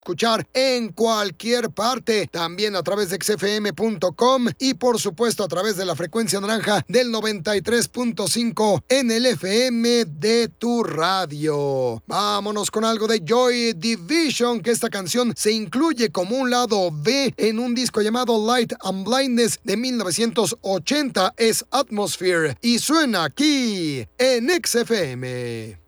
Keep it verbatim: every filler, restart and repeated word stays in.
escuchar en cualquier parte, también a través de x f m punto com y por supuesto a través de la frecuencia naranja del noventa y tres punto cinco en el F M de tu radio. Vámonos con algo de Joy Division, que esta canción se incluye como un lado B en un disco llamado Light and Blindness de mil novecientos ochenta, es Atmosphere y suena aquí en X F M.